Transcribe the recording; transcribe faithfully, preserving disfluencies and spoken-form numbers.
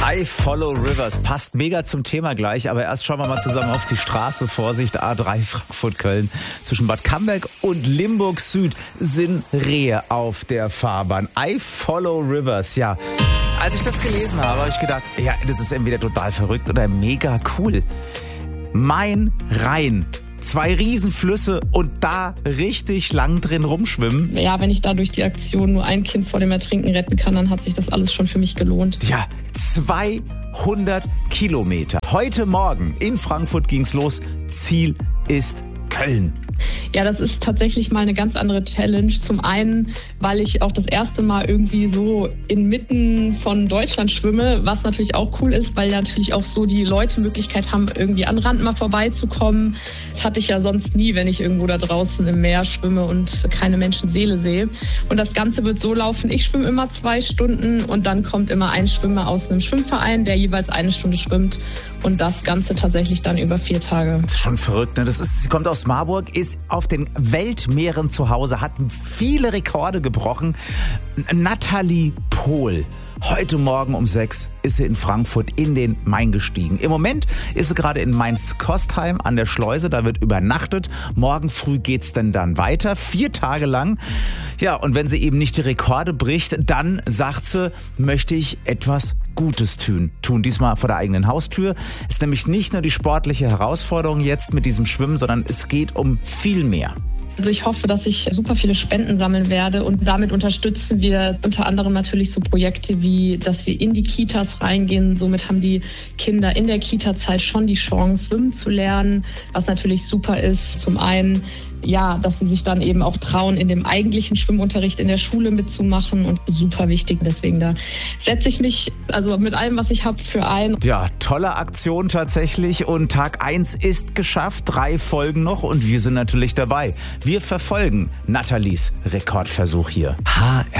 I Follow Rivers passt mega zum Thema gleich, aber erst schauen wir mal zusammen auf die Straße. Vorsicht, A drei Frankfurt-Köln. Zwischen Bad Camberg und Limburg Süd sind Rehe auf der Fahrbahn. I Follow Rivers, ja. Als ich das gelesen habe, habe ich gedacht, ja, das ist entweder total verrückt oder mega cool. Main, Rhein. Zwei Riesenflüsse und da richtig lang drin rumschwimmen. Ja, wenn ich da durch die Aktion nur ein Kind vor dem Ertrinken retten kann, dann hat sich das alles schon für mich gelohnt. Ja, zweihundert Kilometer. Heute Morgen in Frankfurt ging's los. Ziel ist Köln. Ja, das ist tatsächlich mal eine ganz andere Challenge. Zum einen, weil ich auch das erste Mal irgendwie so inmitten von Deutschland schwimme, was natürlich auch cool ist, weil natürlich auch so die Leute Möglichkeit haben, irgendwie an Rand mal vorbeizukommen. Das hatte ich ja sonst nie, wenn ich irgendwo da draußen im Meer schwimme und keine Menschenseele sehe. Und das Ganze wird so laufen, ich schwimme immer zwei Stunden und dann kommt immer ein Schwimmer aus einem Schwimmverein, der jeweils eine Stunde schwimmt und das Ganze tatsächlich dann über vier Tage. Das ist schon verrückt, ne? Das ist, sie kommt aus Marburg, ist auf den Weltmeeren zu Hause, hat viele Rekorde gebrochen. Nathalie Pohl. Heute Morgen um sechs ist sie in Frankfurt in den Main gestiegen. Im Moment ist sie gerade in Mainz-Kostheim an der Schleuse. Da wird übernachtet. Morgen früh geht's dann dann weiter. Vier Tage lang. Ja, und wenn sie eben nicht die Rekorde bricht, dann sagt sie, möchte ich etwas Gutes tun. Tun diesmal vor der eigenen Haustür. Ist nämlich nicht nur die sportliche Herausforderung jetzt mit diesem Schwimmen, sondern es geht um viel mehr. Also ich hoffe, dass ich super viele Spenden sammeln werde und damit unterstützen wir unter anderem natürlich so Projekte wie, dass wir in die Kitas reingehen. Somit haben die Kinder in der Kita-Zeit schon die Chance, schwimmen zu lernen, was natürlich super ist. Zum einen, ja, dass sie sich dann eben auch trauen, in dem eigentlichen Schwimmunterricht in der Schule mitzumachen und super wichtig. Deswegen da setze ich mich also mit allem, was ich habe, für ein. Ja, tolle Aktion tatsächlich und Tag eins ist geschafft, drei Folgen noch und wir sind natürlich dabei. Wir verfolgen Nathalies Rekordversuch hier. H R